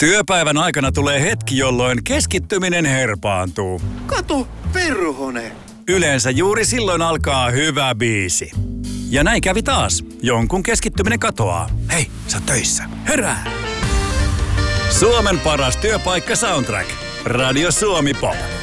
Työpäivän aikana tulee hetki, jolloin keskittyminen herpaantuu. Kato, perhone! Yleensä juuri silloin alkaa hyvä biisi. Ja näin kävi taas. Jonkun keskittyminen katoaa. Hei, sä oot töissä. Herää! Suomen paras työpaikka Soundtrack. Radio Suomi Pop.